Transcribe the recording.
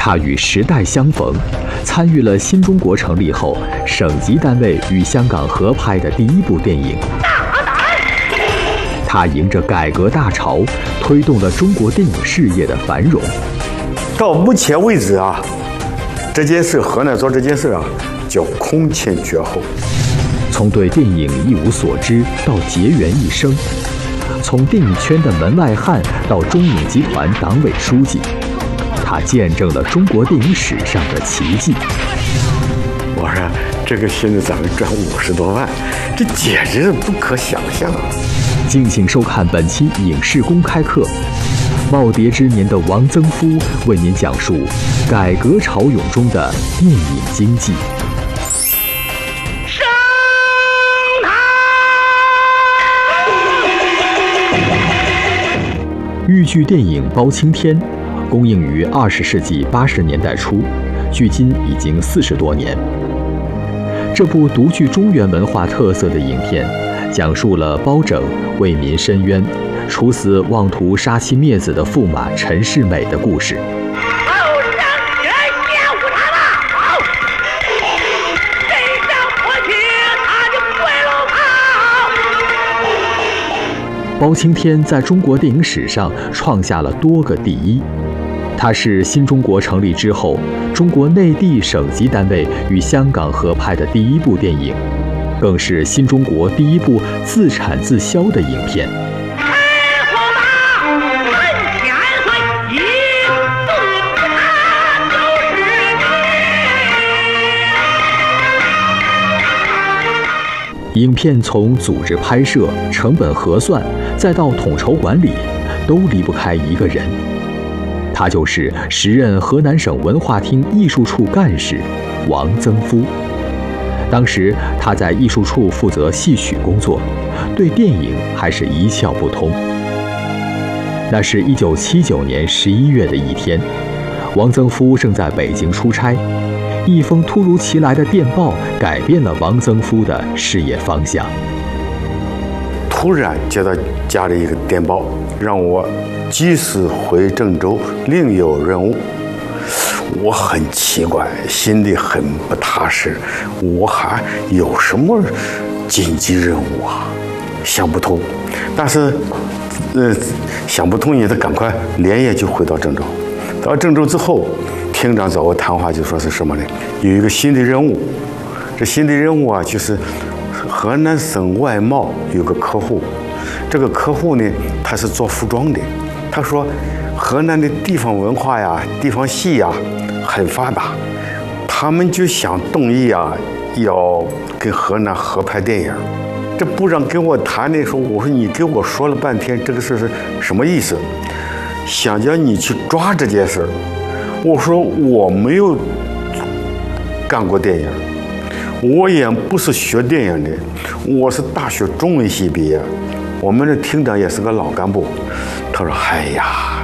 他与时代相逢，参与了新中国成立后省级单位与香港合拍的第一部电影。他迎着改革大潮，推动了中国电影事业的繁荣。 到目前为止啊，这件事河南做这件事啊，叫空前绝后。 从对电影一无所知到结缘一生，从电影圈的门外汉到中影集团党委书记，他见证了中国电影史上的奇迹。 我说这个现在咱们赚50多万，这简直是不可想象啊！ 敬请收看本期影视公开课，耄耋之年的王曾夫为您讲述改革潮涌中的电影经济。豫剧电影《包青天》公映于20世纪80年代初，距今已经40多年。这部独具中原文化特色的影片，讲述了包拯为民申冤、处死妄图杀妻灭子的驸马陈世美的故事。包青天在中国电影史上创下了多个第一。它是新中国成立之后，中国内地省级单位与香港合拍的第一部电影，更是新中国第一部自产自销的影片。影片从组织拍摄、成本核算，再到统筹管理，都离不开一个人，他就是时任河南省文化厅艺术处干事王曾夫。当时他在艺术处负责戏曲工作，对电影还是一窍不通。那是1979年11月的一天，王曾夫正在北京出差，一封突如其来的电报改变了王曾夫的事业方向。 突然接到家里一个电报，让我及时回郑州，另有任务。我很奇怪，心里很不踏实，我还有什么紧急任务啊？想不通。但是，想不通也得赶快连夜就回到郑州。到郑州之后，厅长找我谈话，就说是什么呢？有一个新的任务，这新的任务啊，就是河南省外贸有个客户，这个客户呢，他是做服装的。他说，河南的地方文化呀、地方戏呀很发达，他们就想动意啊，要跟河南合拍电影。这部长跟我谈的时候，我说你给我说了半天，这个事是什么意思？想叫你去抓这件事。我说我没有干过电影，我也不是学电影的，我是大学中文系毕业，我们的厅长也是个老干部。他说：“哎呀。”